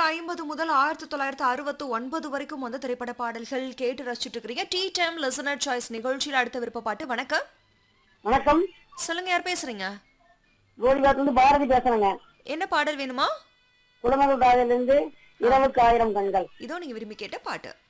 1950 முதல் 1969 வரைக்கும் வந்த திரைப்பட பாடல்கள் கேட்டு ரசிச்சுட்டு இருக்கிறீங்க. டீ டைம் லிசனர் சாய்ஸ் நிகழ்ச்சியில் அடுத்த விருப்ப பாட்டு. வணக்கம். வணக்கம். சொல்லுங்க, யார் பேசுறீங்க? கோடிகாட்டிலிருந்து பாரதி பேசுறேங்க. என்ன பாடல் வேணுமா? குடமகள் காதலிருந்து இரவுக்கு ஆயிரம் கண்கள். இதோ நீங்க விரும்பி கேட்ட பாட்டு.